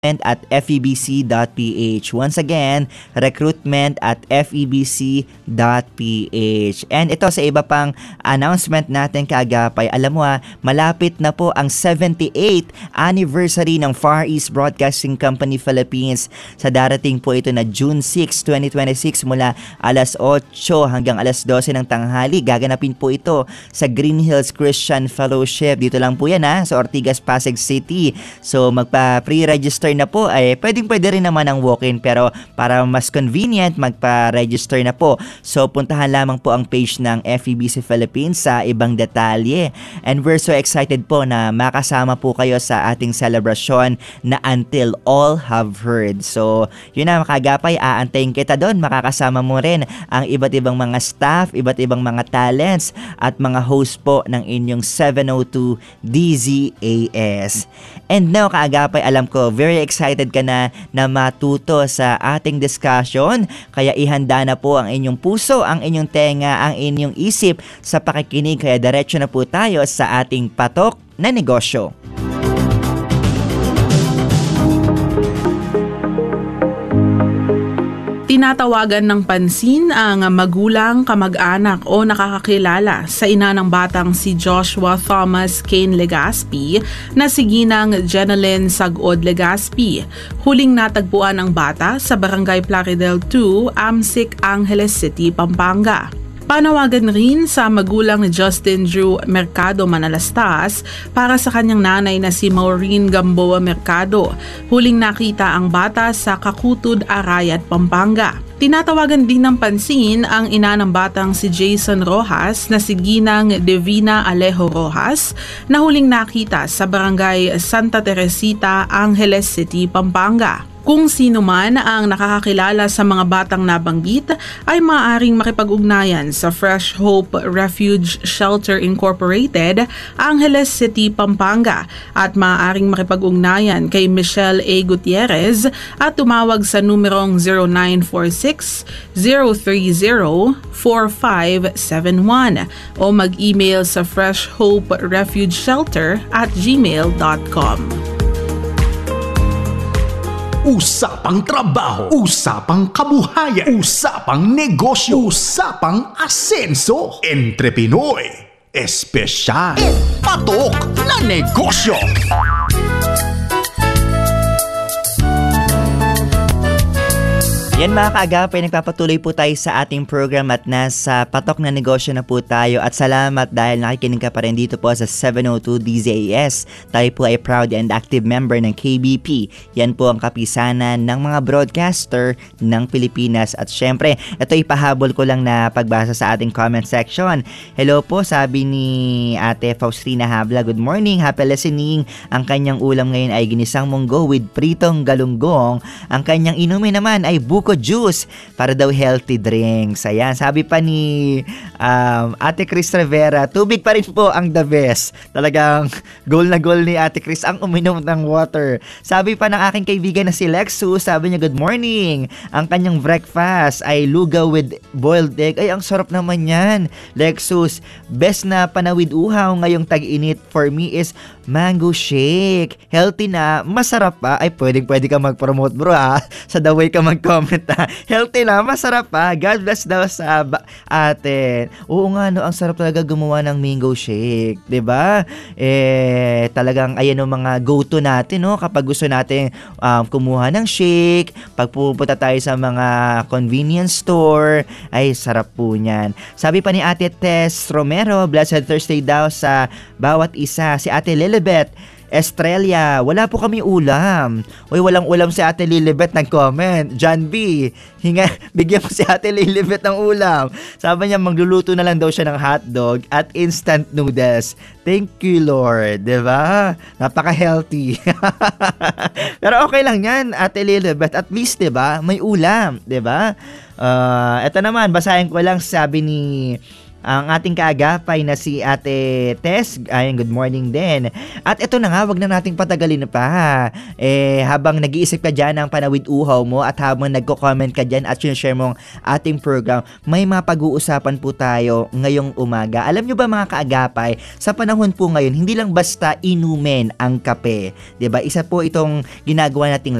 at febc.ph. Once again, recruitment@febc.ph. And ito sa iba pang announcement natin kaagapay, alam mo malapit na po ang 78th anniversary ng Far East Broadcasting Company Philippines. Sa darating po ito na June 6, 2026 mula alas 8 hanggang alas 12 ng tanghali. Gaganapin po ito sa Green Hills Christian Fellowship. Dito lang po yan sa Ortigas, Pasig City. So magpa-pre-register na po, ay pwede rin naman ang walk-in, pero para mas convenient, magpa-register na po. So puntahan lamang po ang page ng FEBC Philippines sa ibang detalye. And we're so excited po na makasama po kayo sa ating selebrasyon na Until All Have Heard. So yun na, makagapay, aantayin kita doon. Makakasama mo rin ang iba't ibang mga staff, iba't ibang mga talents at mga host po ng inyong 702 DZAS. And now, kaagapay, alam ko, very excited ka na matuto sa ating discussion. Kaya ihanda na po ang inyong puso, ang inyong tenga, ang inyong isip sa pakikinig. Kaya diretso na po tayo sa ating patok na negosyo. Tinatawagan ng pansin ang magulang, kamag-anak o nakakakilala sa ina ng batang si Joshua Thomas Kane Legaspi na si Ginang Jeneline Sagod Legaspi. Huling natagpuan ang bata sa Barangay Plaridel 2, Amsic, Angeles City, Pampanga. Panawagan rin sa magulang ni Justin Drew Mercado Manalastas para sa kanyang nanay na si Maureen Gamboa Mercado. Huling nakita ang bata sa Kakutud, Arayat, Pampanga. Tinatawagan din ng pansin ang ina ng batang si Jason Rojas na si Ginang Divina Alejo Rojas na huling nakita sa Barangay Santa Teresita, Angeles City, Pampanga. Kung sino man ang nakakakilala sa mga batang nabanggit ay maaaring makipag-ugnayan sa Fresh Hope Refuge Shelter Incorporated, Angeles City, Pampanga at maaaring makipag-ugnayan kay Michelle A. Gutierrez at tumawag sa numerong 0946-030-4571 o mag-email sa freshhoperefugeshelter@gmail.com. Usapang trabaho, usapang kabuhayan, usapang negosyo, usapang asenso. Entre Pinoy, espesyal, patok na negosyo. Yan mga kaagapay, nagpapatuloy po tayo sa ating program at nasa patok na negosyo na po tayo at salamat dahil nakikinig ka pa rin dito po sa 702 DZAS. Tayo po ay proud and active member ng KBP. Yan po ang kapisanan ng mga broadcaster ng Pilipinas at syempre, ito ipahabol ko lang na pagbasa sa ating comment section. Hello po, sabi ni Ate Faustina Habla, good morning, happy listening. Ang kanyang ulam ngayon ay ginisang munggo with pritong galunggong. Ang kanyang inumin naman ay buko juice para daw healthy drinks. Ayan, sabi pa ni Ate Chris Rivera, tubig pa rin po ang the best. Talagang goal na goal ni Ate Chris ang uminom ng water. Sabi pa ng aking kaibigan na si Lexus, sabi niya, good morning. Ang kanyang breakfast ay lugaw with boiled egg. Ay, ang sarap naman yan. Lexus, best na panawid uhaw ngayong tag-init for me is mango shake. Healthy na, masarap pa. Ay, pwede ka mag-promote bro sa the way ka mag-comment healthy na, masarap pa. God bless daw sa atin. Oo nga no, ang sarap talaga gumawa ng mango shake, 'di ba? Talagang ayan ang mga go-to natin no kapag gusto natin kumuha ng shake, pag pupunta tayo sa mga convenience store, ay sarap po niyan. Sabi pa ni Ate Tess Romero, blessed Thursday daw sa bawat isa. Si Ate Lilibet Estrella, wala po kami ulam. Uy, walang ulam si Ate Lilibet, nag-comment. John B, bigyan mo si Ate Lilibet ng ulam. Sabi niya, magluluto na lang daw siya ng hotdog at instant noodles. Thank you, Lord. Diba? Napaka-healthy. Pero okay lang yan, Ate Lilibet. At least, diba, may ulam. Diba? Ito naman, basahin ko lang, sabi ni ang ating kaagapay na si Ate Tess. Ayun, good morning din. At ito na nga, wag na nating patagalin pa. Habang nag-iisip ka dyan ng panawid uhaw mo at habang nagko-comment ka dyan at share mo ating program, may mga pag-uusapan po tayo ngayong umaga. Alam nyo ba mga kaagapay, sa panahon po ngayon, hindi lang basta inumin ang kape. 'Di ba? Isa po itong ginagawa nating